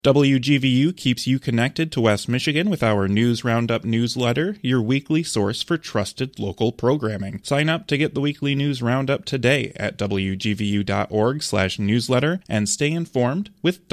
WGVU keeps you connected to West Michigan with our News Roundup newsletter, your weekly source for trusted local programming. Sign up to get the weekly News Roundup today at wgvu.org/newsletter and stay informed with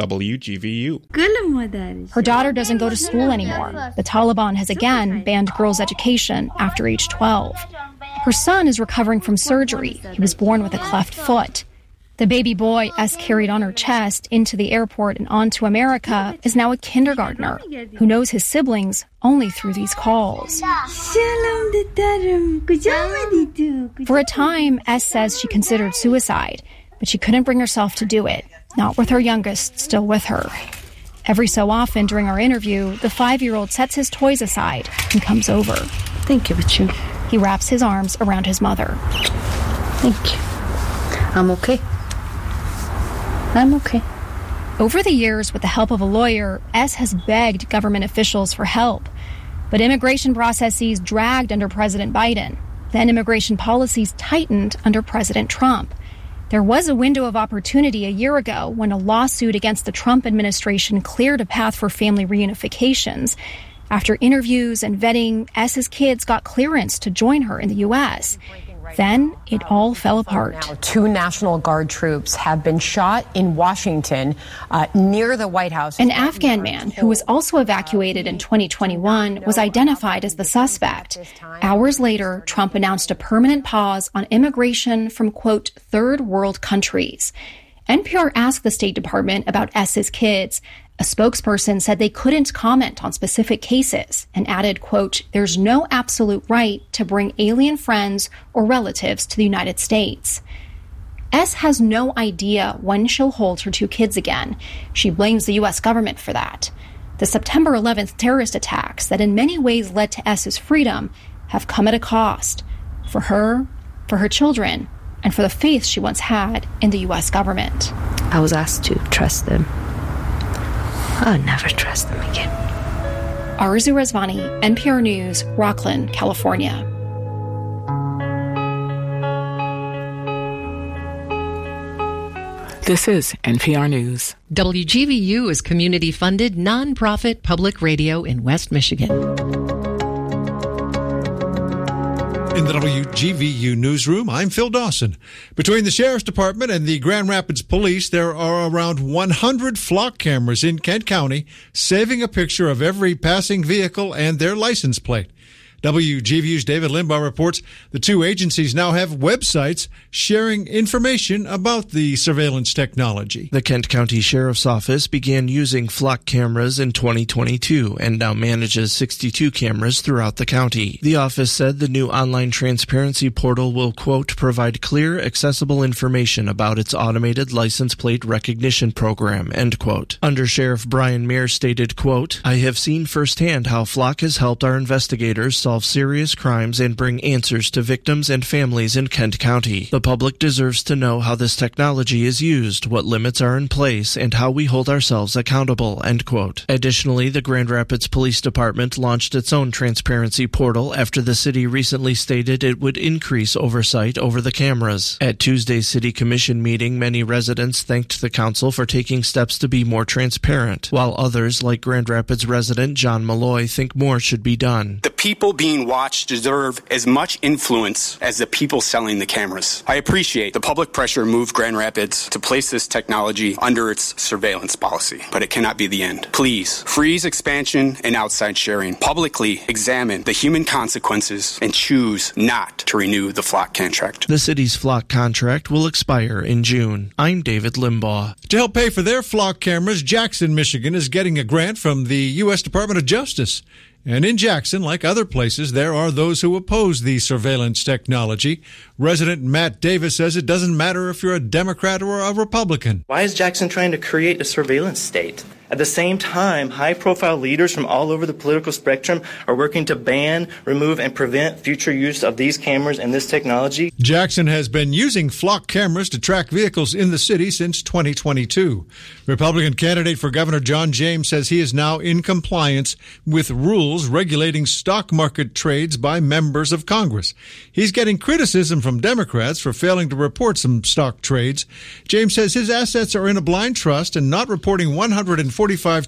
WGVU. Her daughter doesn't go to school anymore. The Taliban has again banned girls' education after age 12. Her son is recovering from surgery. He was born with a cleft foot. The baby boy S carried on her chest into the airport and onto America is now a kindergartner who knows his siblings only through these calls. For a time, S says she considered suicide, but she couldn't bring herself to do it, not with her youngest still with her. Every so often during our interview, the 5-year-old sets his toys aside and comes over. Thank you, Bachu. He wraps his arms around his mother. Thank you. I'm okay. I'm okay. Over the years, with the help of a lawyer, S has begged government officials for help. But immigration processes dragged under President Biden. Then immigration policies tightened under President Trump. There was a window of opportunity a year ago when a lawsuit against the Trump administration cleared a path for family reunifications. After interviews and vetting, S's kids got clearance to join her in the U.S. Then it all fell apart. Now, 2 National Guard troops have been shot in Washington near the White House. An Afghan man who was also evacuated in 2021 was identified as the suspect. Hours later, Trump announced a permanent pause on immigration from, quote, third world countries. NPR asked the State Department about S's kids. A spokesperson said they couldn't comment on specific cases and added, quote, there's no absolute right to bring alien friends or relatives to the United States. S has no idea when she'll hold her 2 kids again. She blames the U.S. government for that. The September 11th terrorist attacks that in many ways led to S's freedom have come at a cost for her, for her children, and for the faith she once had in the U.S. government. I was asked to trust them. I'll never trust them again. Arzu Rezvani, NPR News, Rocklin, California. This is NPR News. WGVU is community-funded, nonprofit public radio in West Michigan. In the WGVU newsroom, I'm Phil Dawson. Between the Sheriff's Department and the Grand Rapids Police, there are around 100 flock cameras in Kent County, saving a picture of every passing vehicle and their license plate. WGVU's David Limbaugh reports the 2 agencies now have websites sharing information about the surveillance technology. The Kent County Sheriff's Office began using flock cameras in 2022 and now manages 62 cameras throughout the county. The office said the new online transparency portal will, quote, provide clear, accessible information about its automated license plate recognition program, end quote. Under Sheriff Brian Mayer stated, quote, I have seen firsthand how Flock has helped our investigators solve serious crimes and bring answers to victims and families in Kent County. The public deserves to know how this technology is used, what limits are in place, and how we hold ourselves accountable, end quote. Additionally, the Grand Rapids Police Department launched its own transparency portal after the city recently stated it would increase oversight over the cameras. At Tuesday's City Commission meeting, many residents thanked the council for taking steps to be more transparent, while others, like Grand Rapids resident John Malloy, think more should be done. The people being watched deserve as much influence as the people selling the cameras. I appreciate the public pressure moved Grand Rapids to place this technology under its surveillance policy, but it cannot be the end. Please, freeze expansion and outside sharing. Publicly examine the human consequences and choose not to renew the Flock contract. The city's Flock contract will expire in June. I'm David Limbaugh. To help pay for their flock cameras, Jackson, Michigan is getting a grant from the U.S. Department of Justice. And in Jackson, like other places, there are those who oppose the surveillance technology. Resident Matt Davis says it doesn't matter if you're a Democrat or a Republican. Why is Jackson trying to create a surveillance state? At the same time, high-profile leaders from all over the political spectrum are working to ban, remove, and prevent future use of these cameras and this technology. Jackson has been using flock cameras to track vehicles in the city since 2022. Republican candidate for Governor John James says he is now in compliance with rules regulating stock market trades by members of Congress. He's getting criticism from Democrats for failing to report some stock trades. James says his assets are in a blind trust and not reporting 150 45